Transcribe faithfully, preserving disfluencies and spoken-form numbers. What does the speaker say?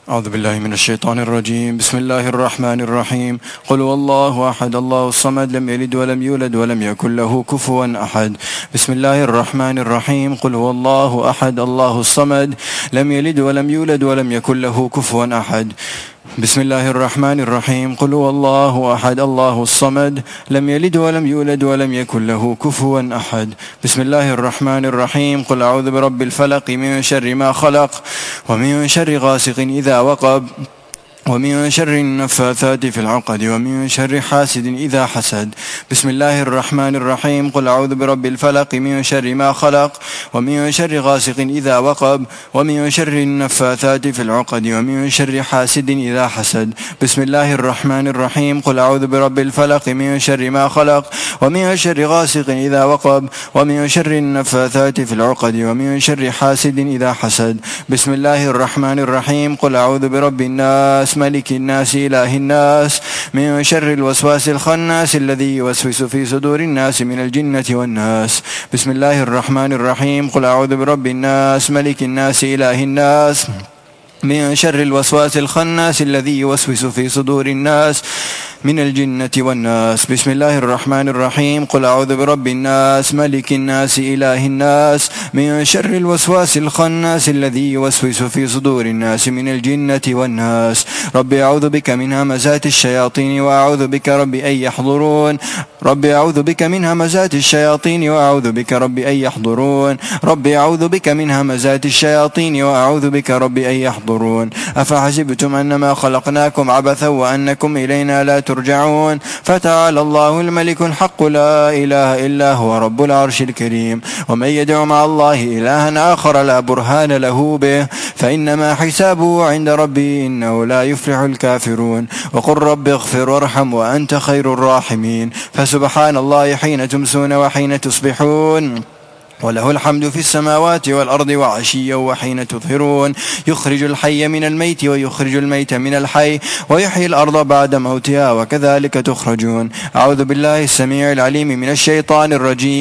أعوذ بالله من الشيطان الرجيم. بسم الله الرحمن الرحيم. قل هو الله أحد الله الصمد لم يلد ولم يولد ولم يكن له كفوا أحد. بسم الله الرحمن الرحيم. قل هو الله أحد الله الصمد لم يلد ولم يولد ولم يكن له كفوا أحد. بسم الله الرحمن الرحيم. قل هو الله أحد الله الصمد لم يلد ولم يولد ولم يكن له كفوا أحد. بسم الله الرحمن الرحيم. قل أعوذ برب الفلق من شر ما خلق ومن شر غاسق إذا وقب ومن شر النفاثات في العقد ومن شر حاسد إذا حسد. بسم الله الرحمن الرحيم. قل أعوذ برب الفلق من شر ما خلق ومن شر غاسق إذا وقب ومن شر النفاثات في العقد ومن شر حاسد إذا حسد. بسم الله الرحمن الرحيم. قل أعوذ برب الفلق من شر ما خلق ومن شر غاسق إذا وقب ومن شر النفاثات في العقد ومن شر حاسد إذا حسد. بسم الله الرحمن الرحيم. قل أعوذ برب الناس ملك الناس إله الناس من شر الوسواس الخناس الذي يوسوس في صدور الناس من الجنة والناس. بسم الله الرحمن الرحيم. قل أعوذ برب الناس ملك الناس إله الناس من شر الوسواس الخناس الذي يوسوس في صدور الناس من الجنة والناس. بسم الله الرحمن الرحيم. قل أعوذ برب الناس ملك الناس إله الناس من شر الوسواس الخناس الذي يوسوس في صدور الناس من الجنة والناس. ربي أعوذ بك من همزات الشياطين وأعوذ بك ربي أن يحضرون. ربي أعوذ بك من همزات الشياطين وأعوذ بك ربي أن يحضرون. ربي أعوذ بك من همزات الشياطين وأعوذ بك ربي أن يحضرون. أفحسبتم أنما خلقناكم عبثا وأنكم إلينا لا ترجعون. فتعالى الله الملك الحق لا إله إلا هو رب العرش الكريم. ومن يدع مع الله إلها آخر لا برهان له به فإنما حسابه عند ربي إنه لا يفلح الكافرون. وقل رب اغفر وارحم وأنت خير الراحمين. فسبحان الله حين تمسون وحين تصبحون وله الحمد في السماوات والأرض وعشيا وحين تظهرون. يخرج الحي من الميت ويخرج الميت من الحي ويحيي الأرض بعد موتها وكذلك تخرجون. أعوذ بالله السميع العليم من الشيطان الرجيم.